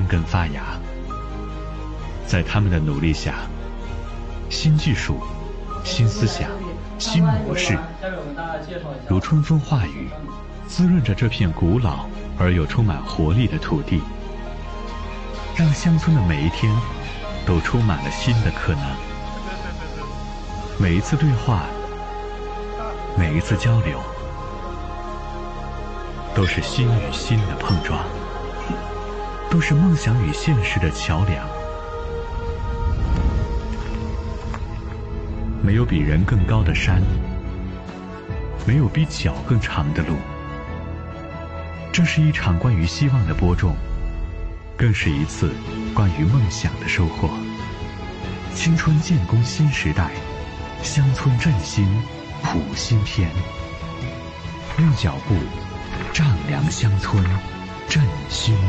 生根发芽。在他们的努力下，新技术、新思想、新模式，如春风化雨，滋润着这片古老而又充满活力的土地，让乡村的每一天都充满了新的可能。每一次对话，每一次交流，都是心与心的碰撞，都是梦想与现实的桥梁。没有比人更高的山，没有比脚更长的路。这是一场关于希望的播种，更是一次关于梦想的收获。青春建功新时代，乡村振兴谱新篇。用脚步丈量乡村，振兴